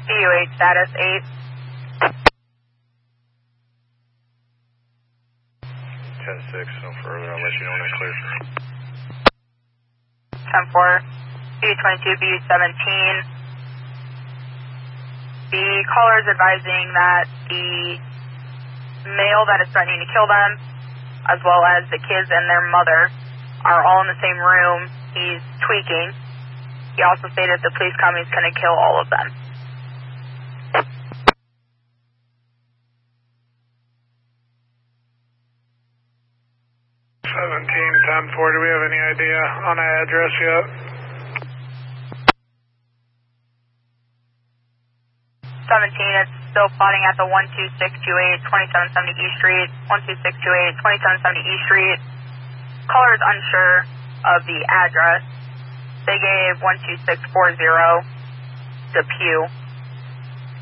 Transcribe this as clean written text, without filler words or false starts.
DUH status 8. 10-6, no further. I'll let you know when I clear. 10-4, BU-22, BU-17. The caller is advising that the male that is threatening to kill them, as well as the kids and their mother, are all in the same room. He's tweaking. He also stated if the police come, he's going to kill all of them. 17-10-4, do we have any idea on the address yet? 17, it's still plotting at the 12628 2770 East Street, 12628 2770 East Street. Caller is unsure of the address. They gave 12640 Depew.